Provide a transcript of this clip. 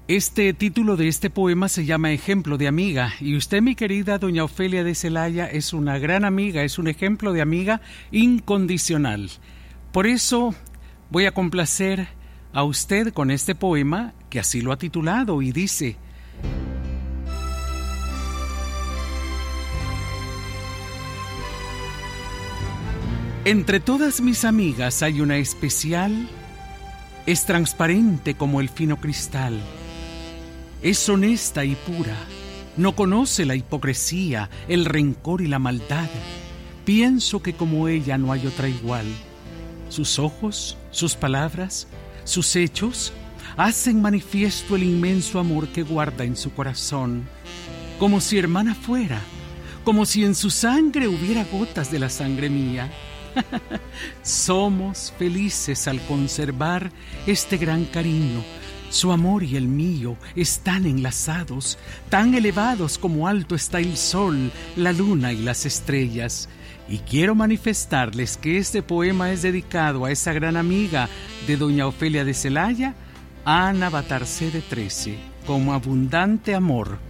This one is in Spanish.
Este título de este poema se llama Ejemplo de amiga, y usted, mi querida doña Ofelia de Celaya, es una gran amiga, es un ejemplo de amiga incondicional. Por eso voy a complacer a usted con este poema, que así lo ha titulado, y dice: entre todas mis amigas hay una especial, es transparente como el fino cristal. Es honesta y pura, no conoce la hipocresía, el rencor y la maldad. Pienso que como ella no hay otra igual. Sus ojos, sus palabras, sus hechos hacen manifiesto el inmenso amor que guarda en su corazón. Como si hermana fuera, como si en su sangre hubiera gotas de la sangre mía. Somos felices al conservar este gran cariño. Su amor y el mío están enlazados, tan elevados como alto está el sol, la luna y las estrellas. Y quiero manifestarles que este poema es dedicado a esa gran amiga de doña Ofelia de Celaya, Ana Batarse de 13, con abundante amor.